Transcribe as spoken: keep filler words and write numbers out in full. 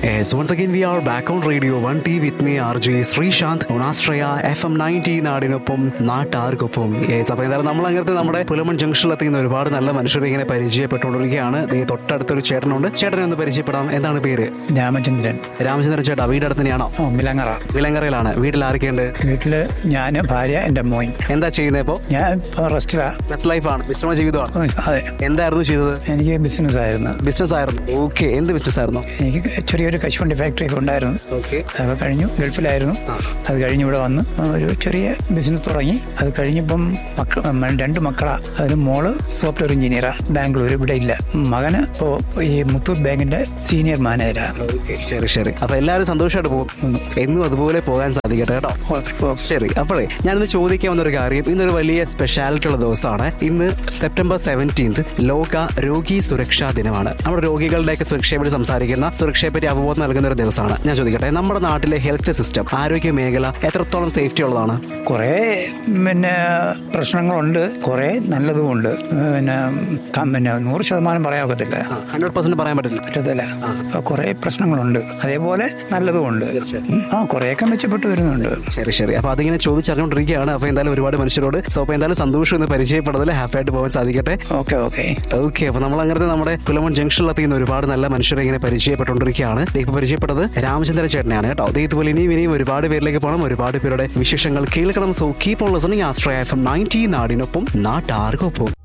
Yes, once again we are back on Radio one T with me R J Sreesanth on Astraya F M ninety നാടിനൊപ്പം നാട്ടാർക്കൊപ്പം. Yes, അപ്പോൾ എന്തായാലും നമ്മൾ അങ്ങനത്തെ നമ്മുടെ പുലമൺ ജംഗ്ഷനിലെത്തുന്ന ഒരുപാട് നല്ല മനുഷ്യരെ ഇങ്ങനെ പരിചയപ്പെട്ടുകൊണ്ടിരിക്കുകയാണ്. ഈ തൊട്ടടുത്തൊരു ചേട്ടനുണ്ട്. ചേട്ടനെ ഒന്ന് പരിചയപ്പെടാം. എന്താണ് പേര്? രാമചന്ദ്രൻ. രാമചന്ദ്രൻ ചേട്ടാ, വീട് അടുത്ത് തന്നെയാണോ? വിലങ്ങറ. വിലങ്ങറയിലാണ്. വീട്ടിൽ ആരൊക്കെയുണ്ട്? വീട്ടില് ഞാൻ, ഭാര്യ, എന്റെ മോൻ. എന്താ ചെയ്യുന്നത് ഇപ്പോൾ? ഞാൻ ഇപ്പോൾ റെസ്റ്റിലാ. ബെസ്റ്റ് ലൈഫാണ്, വിശ്രമ ജീവിതമാണ്. അതെ. എന്തായിരുന്നു ചെയ്തത്? എനിക്ക് ബിസിനസ് ആയിരുന്നു. ബിസിനസ് ആയിരുന്നു. ഓക്കെ, എന്ത് ബിസിനസ് ആയിരുന്നു? എനിക്ക് ചെറിയൊരു കശുവണ്ടി ഫാക്ടറി ഒക്കെ ഉണ്ടായിരുന്നു. ഓക്കെ, അതൊക്കെ കഴിഞ്ഞു. ഗൾഫിലായിരുന്നു. അത് കഴിഞ്ഞ് ഇവിടെ വന്ന് ഒരു ചെറിയ ബിസിനസ് തുടങ്ങി. അത് കഴിഞ്ഞപ്പം മക്ക രണ്ട് മക്കളാ. അതിന് മോള് സോഫ്റ്റ്വെയർ എഞ്ചിനീയറാ, ബാംഗ്ലൂർ. ഇവിടെ ഇല്ല. മകന് ഇപ്പോൾ ഈ മുത്തൂറ്റ് ബാങ്കിന്റെ സീനിയർ മാനേജരാ. ശരി ശരി. അപ്പൊ എല്ലാവരും സന്തോഷമായിട്ട് പോകും. എന്നും അതുപോലെ പോകാൻ സാധിക്കട്ടെ കേട്ടോ. ശരി. അപ്പോഴേ ഞാനിന്ന് ചോദിക്കാൻ വന്നൊരു കാര്യം, ഇന്നൊരു വലിയ സ്പെഷ്യാലിറ്റി ഉള്ള ദിവസമാണ്. ഇന്ന് സെപ്റ്റംബർ സെവൻറ്റീൻത് ലോക രോഗി സുരക്ഷാ ദിനമാണ്. നമ്മുടെ രോഗികളുടെയൊക്കെ സുരക്ഷയെ പറ്റി സംസാരിക്കുന്ന, സുരക്ഷയെ പറ്റി അവബോധം നൽകുന്ന ഒരു ദിവസമാണ്. ഞാൻ ചോദിക്കട്ടെ, നമ്മുടെ നാട്ടിലെ ഹെൽത്ത് സിസ്റ്റം, ആരോഗ്യ മേഖല എത്രത്തോളം സേഫ്റ്റി ഉള്ളതാണ്? കുറേ പിന്നെ പ്രശ്നങ്ങളുണ്ട്, കുറേ നല്ലതുമുണ്ട്. പിന്നെ പിന്നെ നൂറ് ശതമാനം പറയാൻ ഒക്കത്തില്ല, ഹൺഡ്രഡ് പെർസെന്റ് പറയാൻ പറ്റില്ല പറ്റത്തില്ല. കുറേ പ്രശ്നങ്ങളുണ്ട്, അതേപോലെ നല്ലതുമുണ്ട്. ആ കുറേയൊക്കെ മെച്ചപ്പെട്ടു വരുന്നുണ്ട്. ശരി ശരി. അപ്പൊ അതിങ്ങനെ ചോദിച്ചറിഞ്ഞുകൊണ്ടിരിക്കുകയാണ്. അപ്പൊ എന്തായാലും ഒരുപാട് മനുഷ്യരോട് സോ അപ്പൊ എന്തായാലും സന്തോഷം എന്ന് പരിചയപ്പെടുന്നതിൽ ഹാപ്പി ആയിട്ട് പോകാൻ സാധിക്കട്ടെ. Okay okay okay. അപ്പൊ നമ്മൾ അങ്ങനത്തെ നമ്മുടെ പുലമൺ ജംഗ്ഷനിലെത്തിയുന്ന ഒരുപാട് നല്ല മനുഷ്യരെ ഇങ്ങനെ പരിചയപ്പെട്ടുകൊണ്ടിരിക്കുകയാണ്. ഇപ്പൊ പരിചയപ്പെട്ടത് രാമചന്ദ്രൻ ചേട്ടനെയാണ് കേട്ടോ. ഇതുപോലെ ഇനിയും ഇനിയും ഒരുപാട് പേരിലേക്ക് പോകണം, ഒരുപാട് പേരുടെ വിശേഷങ്ങൾ കേൾക്കണം. So keep on listening ആസ്ട്രയ F M ninety നാടിനൊപ്പം നാട്ടാർക്കൊപ്പം.